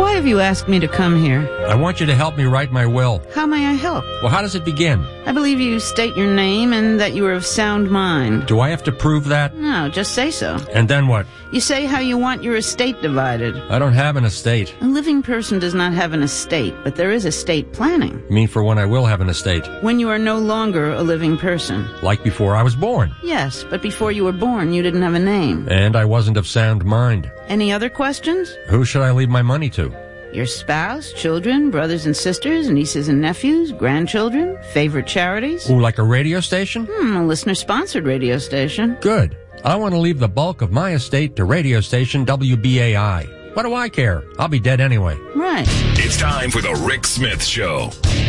Why have you asked me to come here? I want you to help me write my will. How may I help? Well, how does it begin? I believe you state your name and that you are of sound mind. Do I have to prove that? No, just say so. And then what? You say how you want your estate divided. I don't have an estate. A living person does not have an estate, but there is estate planning. You mean for when I will have an estate? When you are no longer a living person. Like before I was born? Yes, but before you were born, you didn't have a name. And I wasn't of sound mind. Any other questions? Who should I leave my money to? Your spouse, children, brothers and sisters, nieces and nephews, grandchildren, favorite charities? Ooh, like a radio station? A listener-sponsored radio station. Good. I want to leave the bulk of my estate to radio station WBAI. What do I care? I'll be dead anyway. Right. It's time for the Rick Smith Show.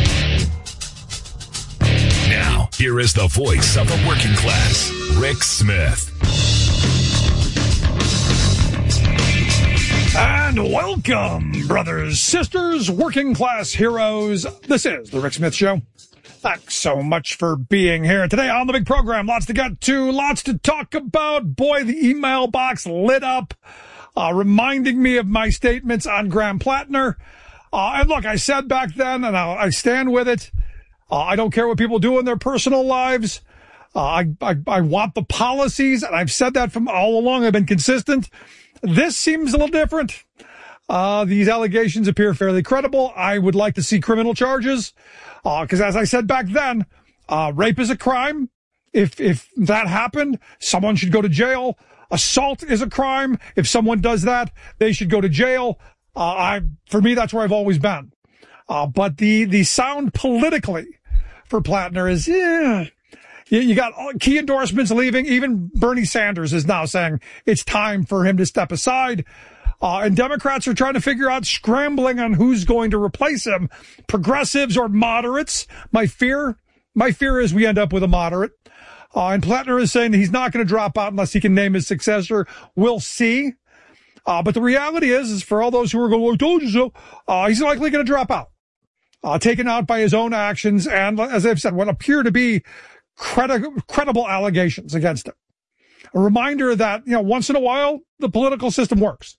Now, here is the voice of the working class, Rick Smith. And welcome, brothers, sisters, working class heroes. This is the Rick Smith Show. Thanks so much for being here today on the big program. Lots to get to, lots to talk about. Boy, the email box lit up, reminding me of my statements on Graham Plattner. And look, I said back then, and I stand with it. I don't care what people do in their personal lives. I want the policies, and I've said that from all along. I've been consistent. This seems a little different. These allegations appear fairly credible. I would like to see criminal charges. Because as I said back then, rape is a crime. If that happened, someone should go to jail. Assault is a crime. If someone does that, they should go to jail. For me, that's where I've always been. But the sound politically for Plattner is, you got key endorsements leaving. Even Bernie Sanders is now saying it's time for him to step aside. And Democrats are trying to figure out, scrambling on who's going to replace him, progressives or moderates. My fear is we end up with a moderate. And Plattner is saying that he's not going to drop out unless he can name his successor. We'll see. But the reality is for all those who are going, I told you so, he's likely going to drop out, taken out by his own actions. And as I've said, what appear to be credible allegations against him. A reminder that, once in a while, the political system works.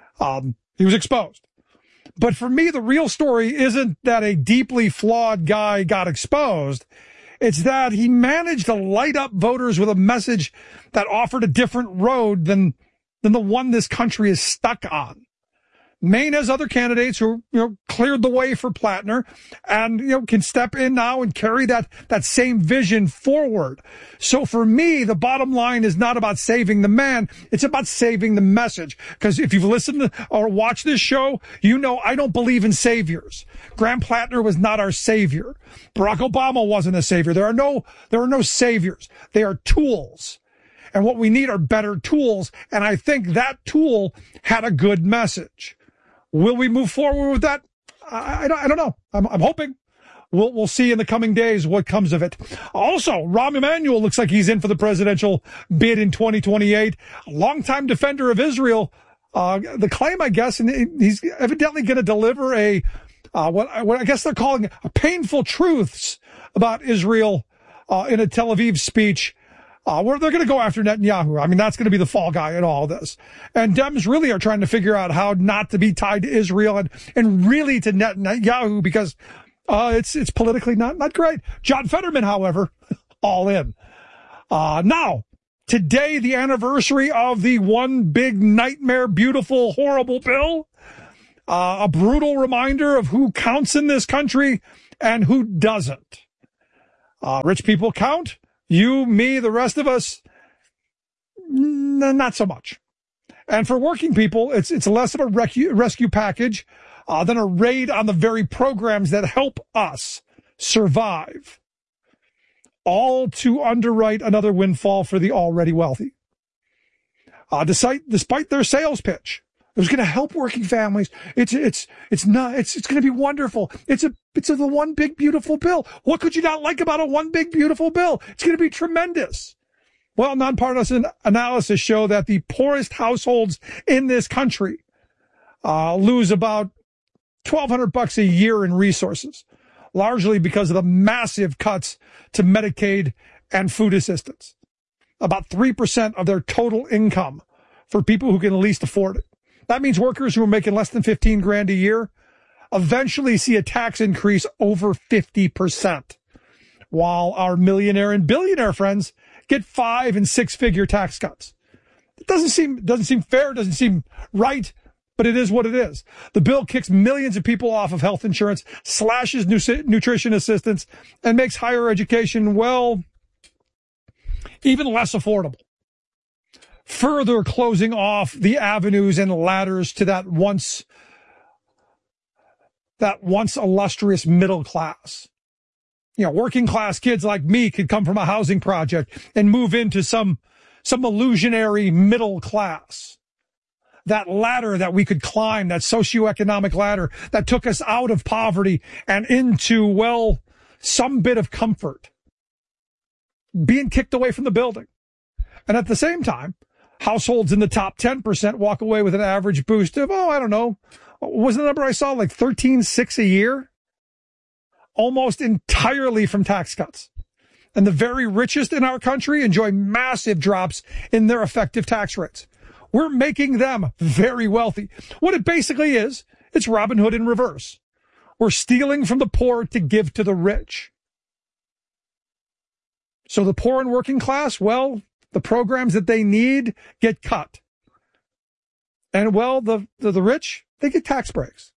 He was exposed. But for me, the real story isn't that a deeply flawed guy got exposed. It's that he managed to light up voters with a message that offered a different road than the one this country is stuck on. Maine has other candidates who, cleared the way for Plattner and, can step in now and carry that same vision forward. So for me, the bottom line is not about saving the man. It's about saving the message. Because if you've listened to or watched this show, I don't believe in saviors. Graham Plattner was not our savior. Barack Obama wasn't a savior. There are no saviors. They are tools. And what we need are better tools. And I think that tool had a good message. Will we move forward with that? I don't know. I'm hoping. We'll see in the coming days what comes of it. Also, Rahm Emanuel looks like he's in for the presidential bid in 2028. A longtime defender of Israel. The claim, I guess, and he's evidently going to deliver what I guess they're calling a painful truths about Israel in a Tel Aviv speech. Where they're going to go after Netanyahu. I mean, that's going to be the fall guy in all this. And Dems really are trying to figure out how not to be tied to Israel and really to Netanyahu because it's politically not great. John Fetterman, however, all in. Now, today, the anniversary of the one big nightmare, beautiful, horrible bill. A brutal reminder of who counts in this country and who doesn't. Rich people count. You, me, the rest of us, not so much. And for working people, it's less of a rescue package than a raid on the very programs that help us survive. All to underwrite another windfall for the already wealthy. Despite their sales pitch, it was going to help working families. It's going to be wonderful. It's the one big beautiful bill. What could you not like about a one big beautiful bill? It's going to be tremendous. Well, nonpartisan analysis show that the poorest households in this country lose about $1,200 a year in resources, largely because of the massive cuts to Medicaid and food assistance. About 3% of their total income for people who can least afford it. That means workers who are making less than 15 grand a year eventually see a tax increase over 50%, while our millionaire and billionaire friends get 5- and 6-figure tax cuts. It doesn't seem fair, doesn't seem right, but it is what it is. The bill kicks millions of people off of health insurance, slashes nutrition assistance, and makes higher education, well, even less affordable. Further closing off the avenues and ladders to that once illustrious middle class. You know, working class kids like me could come from a housing project and move into some illusionary middle class. That ladder that we could climb, that socioeconomic ladder that took us out of poverty and into, well, some bit of comfort. Being kicked away from the building. And at the same time, households in the top 10% walk away with an average boost of, I don't know, what was the number I saw, like $13,600 a year? Almost entirely from tax cuts. And the very richest in our country enjoy massive drops in their effective tax rates. We're making them very wealthy. What it basically is, it's Robin Hood in reverse. We're stealing from the poor to give to the rich. So the poor and working class, well, the programs that they need get cut. And, well, the rich, they get tax breaks.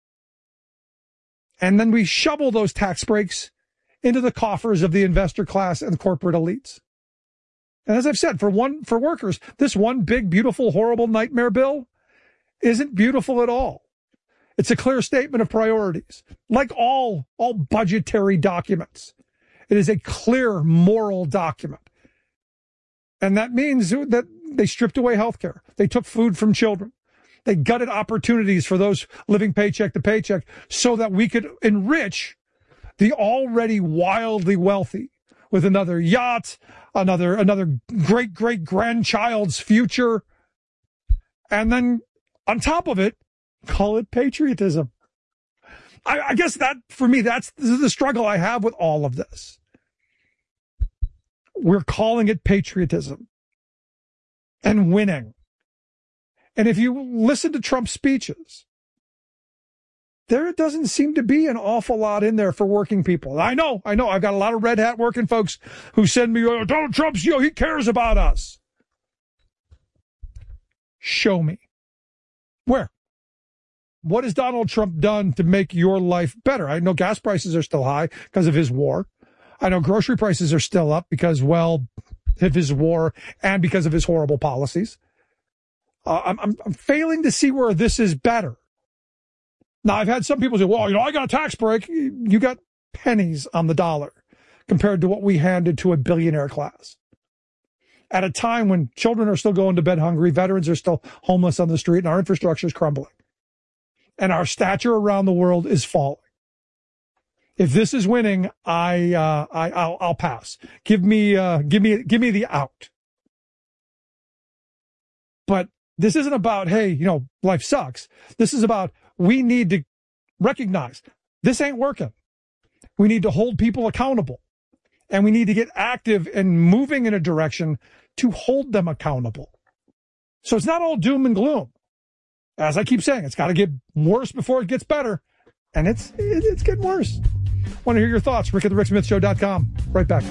And then we shovel those tax breaks into the coffers of the investor class and corporate elites. And as I've said, for workers, this one big, beautiful, horrible nightmare bill isn't beautiful at all. It's a clear statement of priorities. Like all budgetary documents, it is a clear moral document. And that means that they stripped away health care. They took food from children. They gutted opportunities for those living paycheck to paycheck so that we could enrich the already wildly wealthy with another yacht, another great-great-grandchild's future. And then on top of it, call it patriotism. I guess that, for me, this is the struggle I have with all of this. We're calling it patriotism and winning. And if you listen to Trump's speeches, there doesn't seem to be an awful lot in there for working people. I know. I've got a lot of red hat working folks who send me, Donald Trump's, he cares about us. Show me. Where? What has Donald Trump done to make your life better? I know gas prices are still high because of his war. I know grocery prices are still up because, well, of his war and because of his horrible policies. I'm failing to see where this is better. Now, I've had some people say, well, I got a tax break. You got pennies on the dollar compared to what we handed to a billionaire class. At a time when children are still going to bed hungry, veterans are still homeless on the street, and our infrastructure is crumbling. And our stature around the world is falling. If this is winning, I'll pass. Give me the out. But this isn't about, hey, life sucks. This is about, we need to recognize this ain't working. We need to hold people accountable, and we need to get active and moving in a direction to hold them accountable. So it's not all doom and gloom. As I keep saying, it's got to get worse before it gets better, and it's getting worse. Want to hear your thoughts? Rick at the RickSmithShow.com. Right back.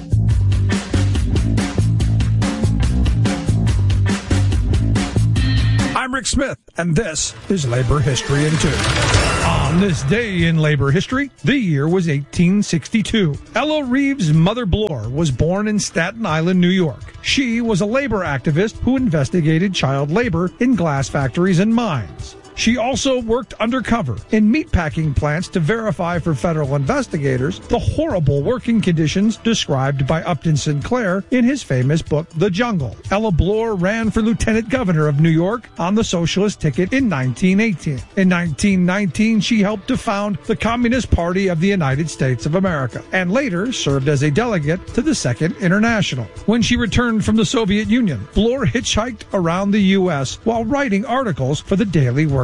I'm Rick Smith, and this is Labor History in 2. On this day in labor history, the year was 1862. Ella Reeves' mother Bloor was born in Staten Island, New York. She was a labor activist who investigated child labor in glass factories and mines. She also worked undercover in meatpacking plants to verify for federal investigators the horrible working conditions described by Upton Sinclair in his famous book, The Jungle. Ella Bloor ran for lieutenant governor of New York on the socialist ticket in 1918. In 1919, she helped to found the Communist Party of the United States of America, and later served as a delegate to the Second International. When she returned from the Soviet Union, Bloor hitchhiked around the U.S. while writing articles for the Daily Worker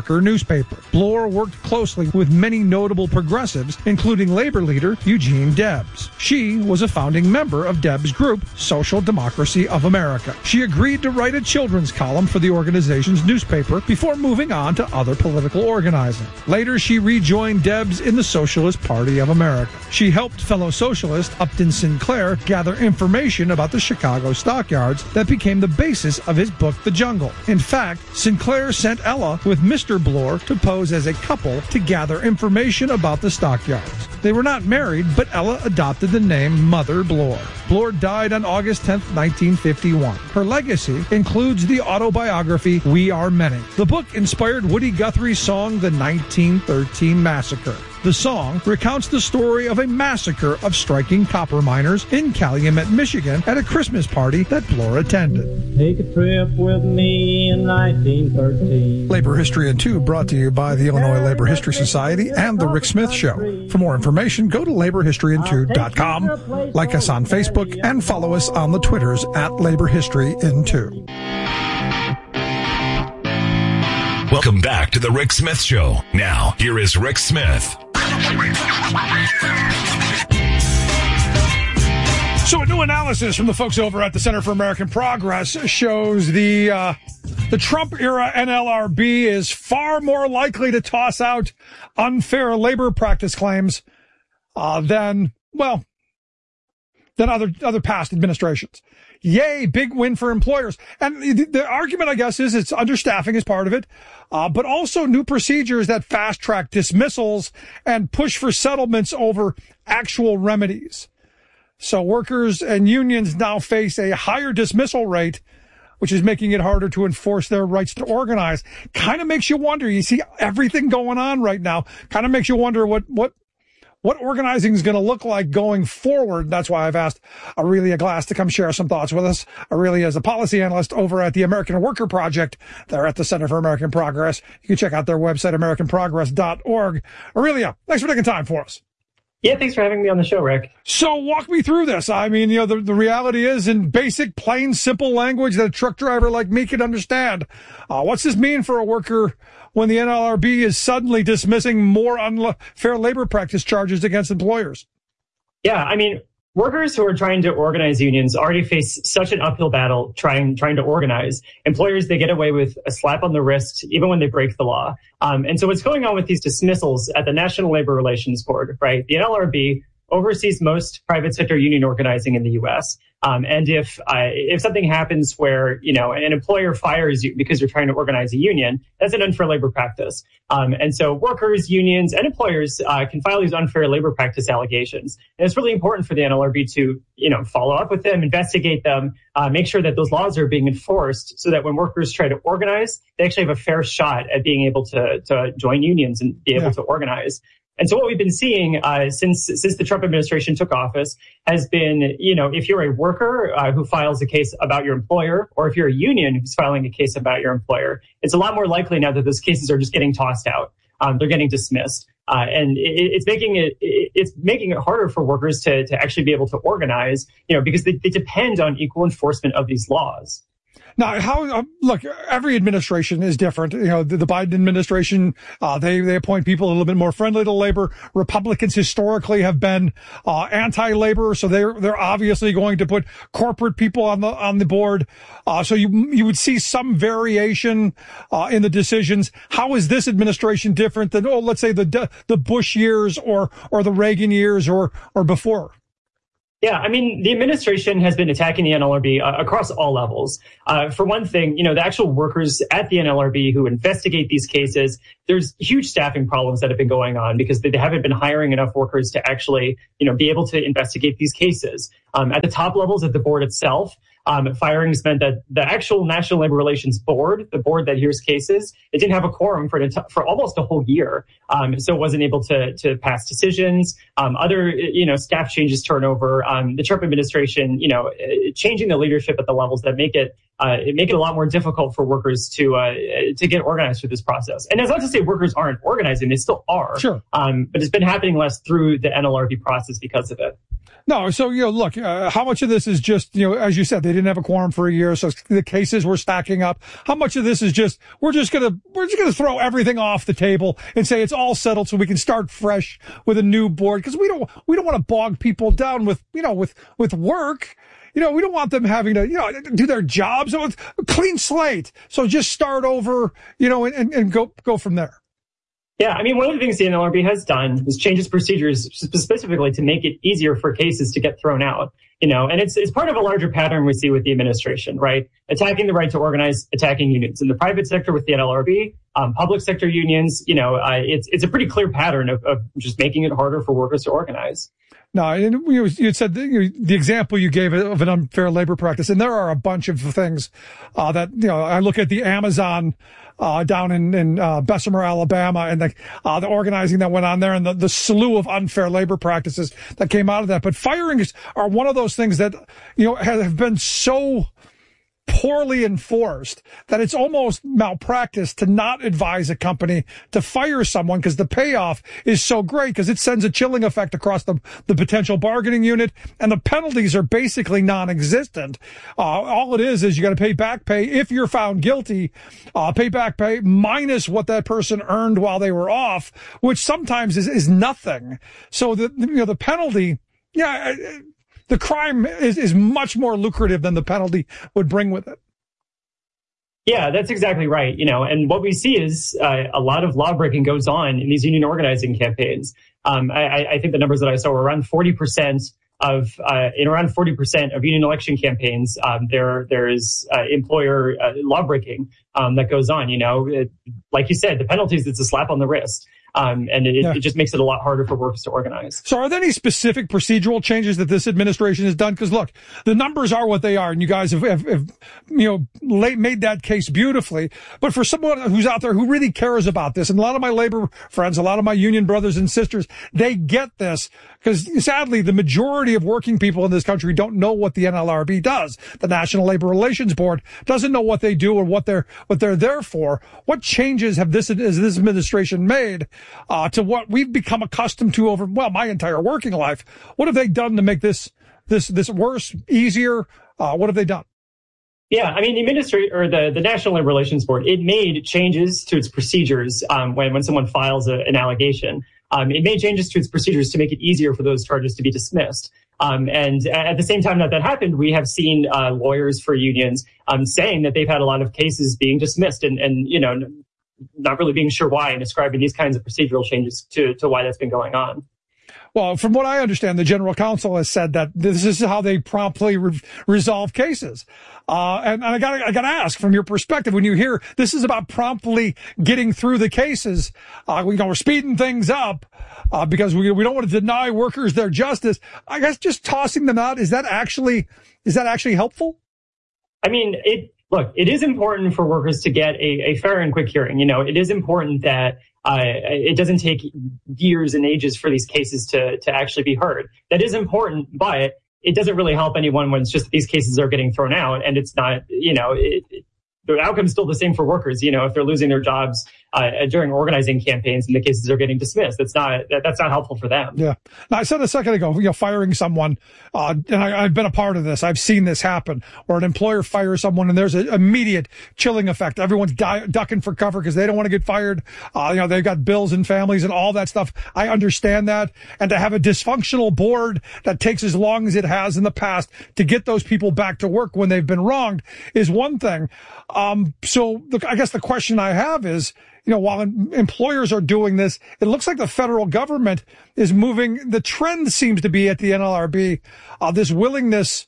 Marker newspaper. Bloor worked closely with many notable progressives, including labor leader Eugene Debs. She was a founding member of Debs' group, Social Democracy of America. She agreed to write a children's column for the organization's newspaper before moving on to other political organizing. Later, she rejoined Debs in the Socialist Party of America. She helped fellow socialist Upton Sinclair gather information about the Chicago stockyards that became the basis of his book, The Jungle. In fact, Sinclair sent Ella with Mr. Bloor to pose as a couple to gather information about the stockyards. They were not married, but Ella adopted the name Mother Bloor. Bloor died on August 10, 1951. Her legacy includes the autobiography We Are Many. The book inspired Woody Guthrie's song, The 1913 Massacre. The song recounts the story of a massacre of striking copper miners in Calumet, Michigan at a Christmas party that Bloor attended. Take a trip with me in 1913. Labor History in 2 brought to you by the Illinois Labor History Society and The Rick Smith Show. For more information, go to laborhistoryin2.com, like us on Facebook, and follow us on the Twitters at Labor History in 2. Welcome back to the Rick Smith Show. Now, here is Rick Smith. So a new analysis from the folks over at the Center for American Progress shows the Trump-era NLRB is far more likely to toss out unfair labor practice claims than other past administrations. Yay, big win for employers. And the argument, I guess, is it's understaffing is part of it, but also new procedures that fast-track dismissals and push for settlements over actual remedies. So workers and unions now face a higher dismissal rate, which is making it harder to enforce their rights to organize. Kind of makes you wonder. You see everything going on right now. Kind of makes you wonder what organizing is going to look like going forward. That's why I've asked Aurelia Glass to come share some thoughts with us. Aurelia is a policy analyst over at the American Worker Project. They're at the Center for American Progress. You can check out their website, americanprogress.org. Aurelia, thanks for taking time for us. Yeah, thanks for having me on the show, Rick. So walk me through this. I mean, the reality is in basic, plain, simple language that a truck driver like me can understand. What's this mean for a worker when the NLRB is suddenly dismissing more unfair labor practice charges against employers? Yeah, I mean, workers who are trying to organize unions already face such an uphill battle trying to organize. Employers, they get away with a slap on the wrist even when they break the law. And so what's going on with these dismissals at the National Labor Relations Board, right? The NLRB oversees most private sector union organizing in the U.S. And if something happens where, an employer fires you because you're trying to organize a union, that's an unfair labor practice. And so workers, unions, and employers can file these unfair labor practice allegations. And it's really important for the NLRB to, follow up with them, investigate them, make sure that those laws are being enforced so that when workers try to organize, they actually have a fair shot at being able to join unions and be able to organize. And so what we've been seeing since the Trump administration took office has been, if you're a worker who files a case about your employer, or if you're a union who's filing a case about your employer, it's a lot more likely now that those cases are just getting tossed out. They're getting dismissed. And it's making it harder for workers to actually be able to organize, because they depend on equal enforcement of these laws. Now, look, every administration is different. The Biden administration, they appoint people a little bit more friendly to labor. Republicans historically have been anti-labor, so they're obviously going to put corporate people on the board. So you would see some variation in the decisions. How is this administration different than, let's say the Bush years or the Reagan years or before? Yeah, I mean, the administration has been attacking the NLRB across all levels. For one thing, the actual workers at the NLRB who investigate these cases, there's huge staffing problems that have been going on because they haven't been hiring enough workers to actually, be able to investigate these cases. At the top levels of the board itself, firings meant that the actual National Labor Relations Board, the board that hears cases, it didn't have a quorum for almost a whole year. So it wasn't able to pass decisions. Other, staff changes, turnover, the Trump administration, changing the leadership at the levels that make it a lot more difficult for workers to get organized through this process. And that's not to say workers aren't organizing; they still are. Sure. But it's been happening less through the NLRB process because of it. No, so, look, how much of this is just, as you said, they didn't have a quorum for a year, so the cases were stacking up. How much of this is just, we're just gonna throw everything off the table and say it's all settled so we can start fresh with a new board? Because we don't want to bog people down with work. We don't want them having to, do their jobs. So it's a clean slate. So just start over, and go from there. Yeah, I mean, one of the things the NLRB has done is change its procedures specifically to make it easier for cases to get thrown out, and it's part of a larger pattern we see with the administration, right? Attacking the right to organize, attacking unions. In the private sector with the NLRB, public sector unions, it's a pretty clear pattern of just making it harder for workers to organize. No, and you said the example you gave of an unfair labor practice, and there are a bunch of things that I look at the Amazon down in Bessemer, Alabama, and the organizing that went on there, and the slew of unfair labor practices that came out of that. But firings are one of those things that have been so poorly enforced that it's almost malpractice to not advise a company to fire someone, because the payoff is so great, because it sends a chilling effect across the potential bargaining unit, and the penalties are basically non-existent. All it is you got to pay back pay if you're found guilty, pay back pay minus what that person earned while they were off, which sometimes is nothing. So the penalty, the crime is much more lucrative than the penalty would bring with it. Yeah, that's exactly right. And what we see is a lot of law breaking goes on in these union organizing campaigns. I think the numbers that I saw were around 40% of union election campaigns. There is employer law breaking that goes on. Like you said, the penalties, it's a slap on the wrist. And it just makes it a lot harder for workers to organize. So are there any specific procedural changes that this administration has done? Because look, the numbers are what they are, and you guys have made that case beautifully. But for someone who's out there who really cares about this, and a lot of my labor friends, a lot of my union brothers and sisters, they get this, because sadly, the majority of working people in this country don't know what the NLRB does. The National Labor Relations Board doesn't know what they do or what they're there for. What changes has this administration made to what we've become accustomed to over, my entire working life? What have they done to make this worse, easier? What have they done? Yeah, I mean, the National Labor Relations Board, it made changes to its procedures when someone files an allegation. It made changes to its procedures to make it easier for those charges to be dismissed. And at the same time that happened, we have seen lawyers for unions saying that they've had a lot of cases being dismissed and not really being sure why, and ascribing these kinds of procedural changes to why that's been going on. Well, from what I understand, the general counsel has said that this is how they promptly resolve cases. And I gotta ask, from your perspective, when you hear this is about promptly getting through the cases, we're speeding things up, because we don't want to deny workers their justice. I guess just tossing them out, is that actually helpful? I mean, it is important for workers to get a fair and quick hearing. It is important that it doesn't take years and ages for these cases to actually be heard. That is important, but it doesn't really help anyone when it's just these cases are getting thrown out, and it's not, the outcome's still the same for workers. If they're losing their jobs during organizing campaigns and the cases are getting dismissed, that's not helpful for them. Yeah. Now, I said a second ago, firing someone, and I've been a part of this. I've seen this happen, where an employer fires someone and there's an immediate chilling effect. Everyone's ducking for cover because they don't want to get fired. They've got bills and families and all that stuff. I understand that. And to have a dysfunctional board that takes as long as it has in the past to get those people back to work when they've been wronged is one thing. So I guess the question I have is, while employers are doing this, it looks like the federal government is moving. The trend seems to be at the NLRB, this willingness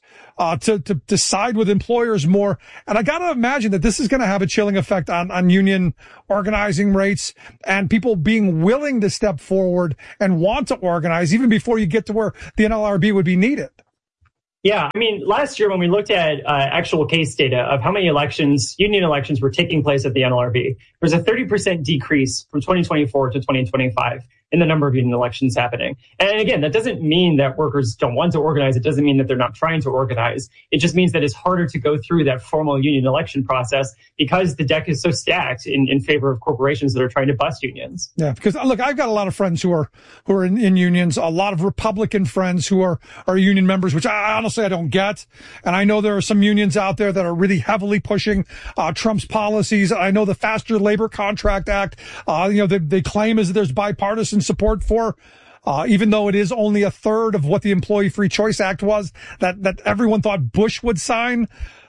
to side with employers more. And I got to imagine that this is going to have a chilling effect on union organizing rates and people being willing to step forward and want to organize even before you get to where the NLRB would be needed. Yeah, I mean, last year when we looked at actual case data of how many union elections were taking place at the NLRB, there was a 30% decrease from 2024 to 2025 in the number of union elections happening. And again, that doesn't mean that workers don't want to organize. It doesn't mean that they're not trying to organize. It just means that it's harder to go through that formal union election process because the deck is so stacked in favor of corporations that are trying to bust unions. Yeah, because look, I've got a lot of friends who are in unions, a lot of Republican friends who are union members, which I honestly don't get. And I know there are some unions out there that are really heavily pushing Trump's policies. I know the Faster Labor Contract Act, they claim is that there's bipartisan support for, even though it is only a third of what the Employee Free Choice Act was that everyone thought Bush would sign.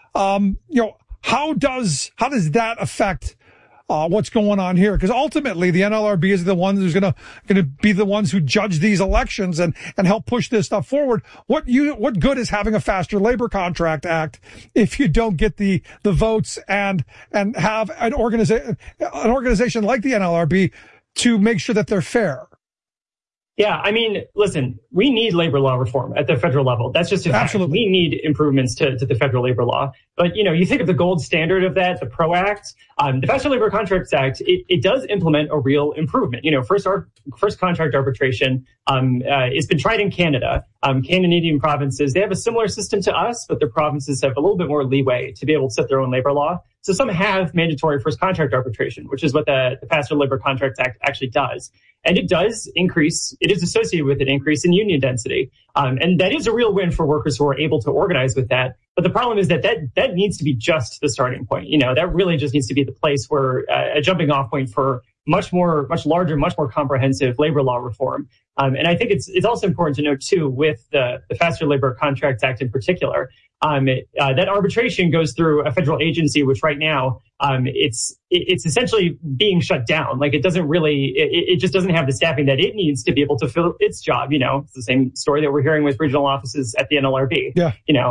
How does that affect what's going on here? Because ultimately the NLRB is the ones who's going to be the ones who judge these elections and help push this stuff forward. What good is having a Faster Labor Contract Act if you don't get the votes and have an organization like the NLRB to make sure that they're fair? Yeah, I mean, listen, we need labor law reform at the federal level. That's just a fact. Absolutely. We need improvements to the federal labor law. But, you think of the gold standard of that, the PRO Act, the Faster Labor Contracts Act, it does implement a real improvement. First contract arbitration it's been tried in Canada. Canadian provinces, they have a similar system to us, but their provinces have a little bit more leeway to be able to set their own labor law. So some have mandatory first contract arbitration, which is what the Faster Labor Contracts Act actually does. And it is associated with an increase in union density. And that is a real win for workers who are able to organize with that. But the problem is that needs to be just the starting point. That really just needs to be the place where a jumping off point for much larger, much more comprehensive labor law reform. And I think it's also important to note too, with the Faster Labor Contracts Act in particular, that arbitration goes through a federal agency, which right now, it's essentially being shut down. Like it just doesn't have the staffing that it needs to be able to fill its job. It's the same story that we're hearing with regional offices at the NLRB. Yeah.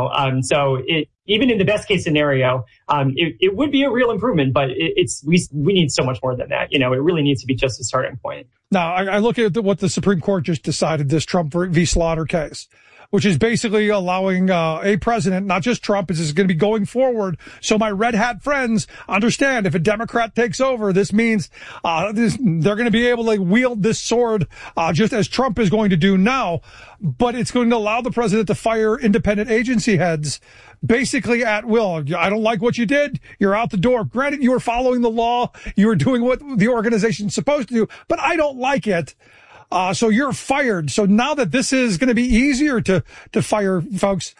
So even in the best case scenario, it would be a real improvement, but we need so much more than that. It really needs to be just a starting point. Now, I look at what the Supreme Court just decided, this Trump v. Slaughter case, which is basically allowing a president, not just Trump, this is going to be going forward. So my red hat friends understand if a Democrat takes over, this means they're going to be able to wield this sword just as Trump is going to do now. But it's going to allow the president to fire independent agency heads basically at will. I don't like what you did. You're out the door. Granted, you were following the law. You were doing what the organization's supposed to do, but I don't like it. So you're fired. So now that this is going to be easier to fire folks,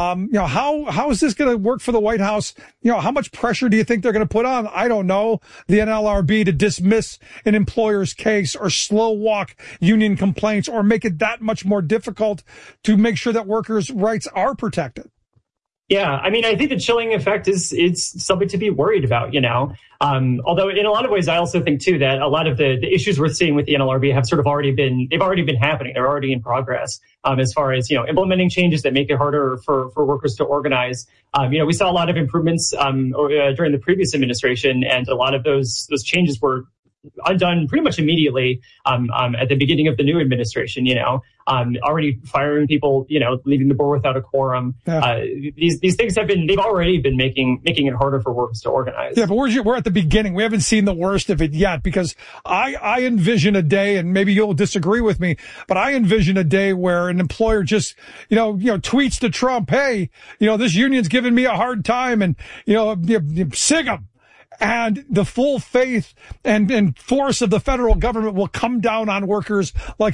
how is this going to work for the White House? How much pressure do you think they're going to put on, I don't know, the NLRB to dismiss an employer's case or slow walk union complaints or make it that much more difficult to make sure that workers' rights are protected? Yeah, I mean, I think the chilling effect it's something to be worried about, although in a lot of ways, I also think too that a lot of the issues we're seeing with the NLRB have sort of already been happening. They're already in progress, as far as, implementing changes that make it harder for workers to organize. We saw a lot of improvements, during the previous administration, and a lot of those changes were undone pretty much immediately, at the beginning of the new administration, already firing people, leaving the board without a quorum. Yeah. These things they've already been making it harder for workers to organize. Yeah, but we're at the beginning. We haven't seen the worst of it yet, because I envision a day, and maybe you'll disagree with me, but I envision a day where an employer just, tweets to Trump, hey, this union's giving me a hard time, and, sig them. And the full faith and force of the federal government will come down on workers like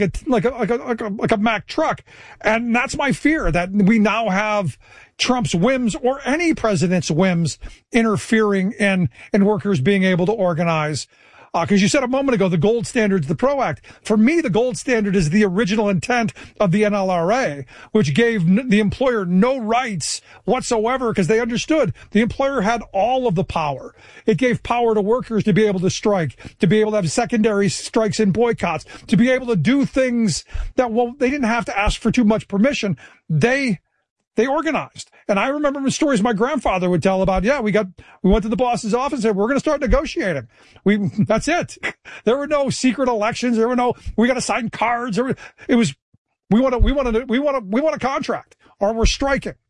a Mack truck. And that's my fear, that we now have Trump's whims or any president's whims interfering in workers being able to organize. Because you said a moment ago, the gold standard is the PRO Act. For me, the gold standard is the original intent of the NLRA, which gave the employer no rights whatsoever, because they understood the employer had all of the power. It gave power to workers to be able to strike, to be able to have secondary strikes and boycotts, to be able to do things that, they didn't have to ask for too much permission. They organized. And I remember stories my grandfather would tell about, we went to the boss's office and said, we're going to start negotiating. That's it. There were no secret elections. There were no, we got to sign cards. It was, we want a contract, or we're striking.